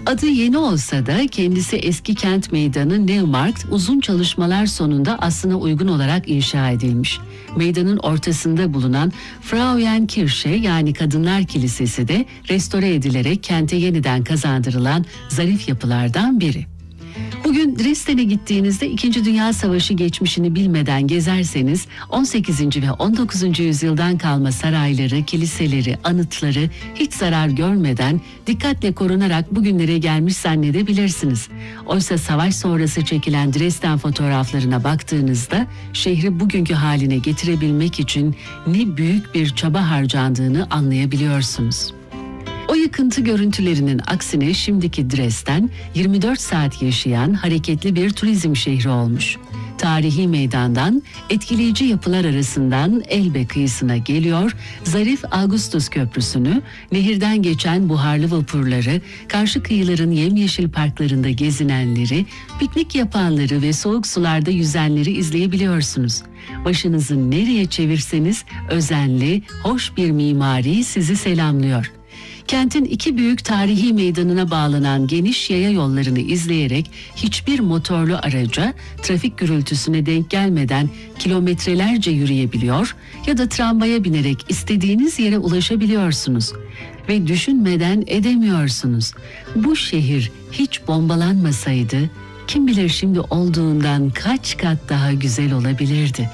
Adı yeni olsa da kendisi eski kent meydanı Neumarkt uzun çalışmalar sonunda aslına uygun olarak inşa edilmiş. Meydanın ortasında bulunan Frauenkirche yani Kadınlar Kilisesi de restore edilerek kente yeniden kazandırılan zarif yapılardan biri. Bugün Dresden'e gittiğinizde 2. Dünya Savaşı geçmişini bilmeden gezerseniz 18. ve 19. yüzyıldan kalma sarayları, kiliseleri, anıtları hiç zarar görmeden dikkatle korunarak bugünlere gelmiş zannedebilirsiniz. Oysa savaş sonrası çekilen Dresden fotoğraflarına baktığınızda şehri bugünkü haline getirebilmek için ne büyük bir çaba harcandığını anlayabiliyorsunuz. O yıkıntı görüntülerinin aksine şimdiki Dresden 24 saat yaşayan hareketli bir turizm şehri olmuş. Tarihi meydandan etkileyici yapılar arasından Elbe kıyısına geliyor, zarif Augustus Köprüsü'nü, nehirden geçen buharlı vapurları, karşı kıyıların yemyeşil parklarında gezinenleri, piknik yapanları ve soğuk sularda yüzenleri izleyebiliyorsunuz. Başınızı nereye çevirseniz özenli, hoş bir mimari sizi selamlıyor. Kentin iki büyük tarihi meydanına bağlanan geniş yaya yollarını izleyerek hiçbir motorlu araca, trafik gürültüsüne denk gelmeden kilometrelerce yürüyebiliyor ya da tramvaya binerek istediğiniz yere ulaşabiliyorsunuz. Ve düşünmeden edemiyorsunuz. Bu şehir hiç bombalanmasaydı kim bilir şimdi olduğundan kaç kat daha güzel olabilirdi.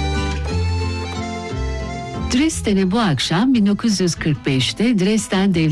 Dresden'e bu akşam 1945'te Dresden Devlet